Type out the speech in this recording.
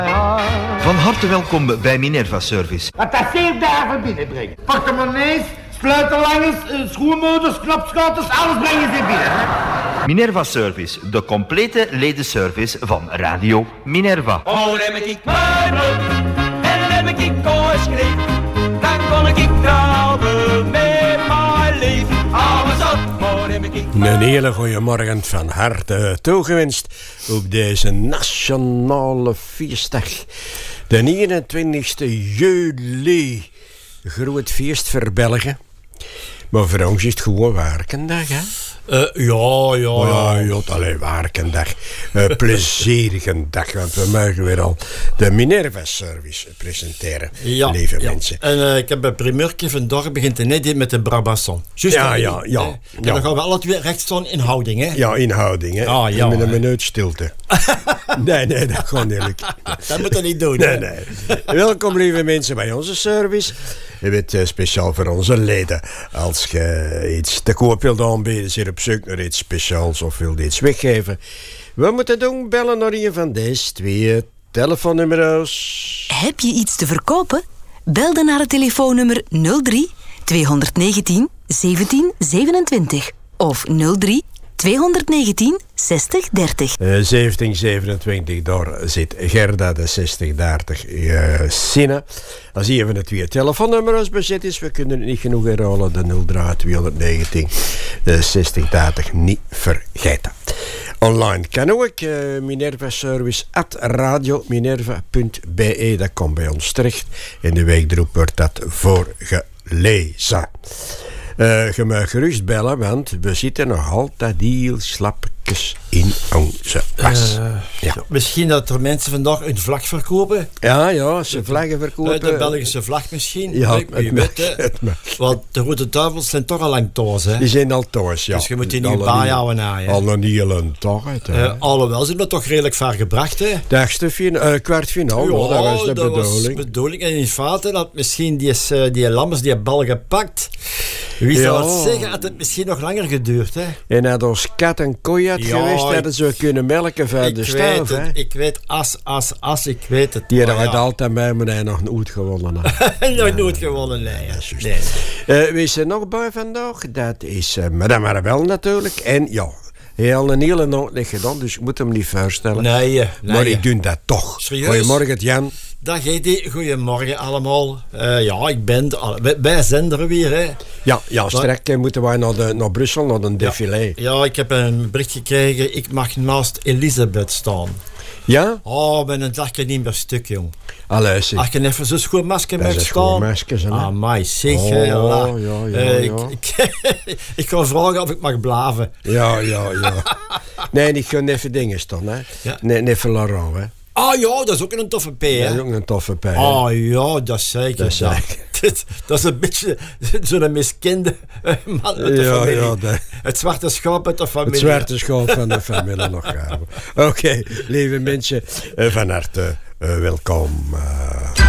Van harte welkom bij Minerva Service. Wat dat 7 dagen binnenbrengen. Portemonnees, sleutelhangers, schoenmotors, knopschouders, alles brengen ze binnen. Hè? Minerva Service, de complete ledenservice van Radio Minerva. Oh, dan heb ik meubel en dan heb ik kooiskreep. Dan kon ik trouwen met mijn leven. Alles op, oh, dan heb ik... Een hele goede morgen van harte toegewenst op deze nationale feestdag. De 21e juli. Groot feest voor België. Maar voor ons is het gewoon werkendag, hè? Ja, alleen werkendag. Plezierige dag, want we mogen weer al de Minerva-service presenteren, lieve mensen. En ik heb een primeurtje vandaag begint te net met de Brabazon. Ja. En dan gaan we alle twee recht staan in houding, hè? Ja, in houding, hè? Ja, met een minuut stilte. Nee, dat gaat niet lukken. Dat moet je niet doen, Nee. Welkom, lieve mensen, bij onze service. Je bent speciaal voor onze leden. Als je iets te koop wilt aanbieden, zit op zoek naar iets speciaals of wilt iets weggeven. Wat moet je doen? Bellen naar een van deze 2 telefoonnummers. Heb je iets te verkopen? Bel dan naar het telefoonnummer 03 219 17 27 of 03 219 60 30. 1727, daar zit Gerda, de 6030 Sine. Als je even de 2 telefoonnummers bezit is, we kunnen het niet genoeg herhalen. De 03 219 6030 niet vergeten. Online kan ook Minerva Service @radiominerva.be. Dat komt bij ons terecht. In de week erop wordt dat voorgelezen. Je mag gerust bellen, want we zitten nog altijd heel slapjes in onze was. Misschien dat er mensen vandaag een vlag verkopen. Ja, ze vlaggen verkopen. De Belgische vlag misschien. Ja, het want de Rode Duivels zijn toch al lang thuis, hè? Die zijn al thuis, ja. Dus je moet die niet bijhouden na, hè? Al een hele dag. Alhoewel, ze hebben dat toch redelijk ver gebracht, hè? Kwartfinale, dat was de bedoeling. Was de bedoeling. En in feite dat misschien die Lammers die bal gepakt. Wie zou het zeggen, had het misschien nog langer geduurd, hè? En had ons kat en kooi had geweest, hadden ze kunnen melken van de staf, hè? Ik weet, ik weet het. Die had altijd bij me hij nog nooit gewonnen. Nog nooit gewonnen, nee. Wie is er nog bij vandaag? Dat is Madame Arabel natuurlijk. En ja, hij had een hele nacht niet gedaan, dus ik moet hem niet voorstellen. Nee. Maar ik doe dat toch. Serieus? Goedemorgen, Jan. Dag Eddy, goedemorgen allemaal. Ik ben wij zijn er weer, hè. Ja, straks moeten wij naar Brussel, naar een défilé. Ja, ik heb een bericht gekregen, ik mag naast Elisabeth staan. Ja? Oh, ben een dagje niet meer stuk, jong. Allee, zeg. Als je even zo'n schoon masker met staan. Schoon masker, hè? Amai, zeg. Ja. Ik ga vragen of ik mag blaven. Ja. Nee, ik ga even dingen staan, hè. Ja. Nee, even Laurent, hè. Ja, dat is ook een toffe P, hè? Dat is ook een toffe P, hè. Ja, dat is zeker. Dat is een beetje zo'n miskende man met de familie. Het zwarte schaap uit de familie. Het zwarte schaap van de familie nog gaan. Oké, lieve mensen, van harte welkom.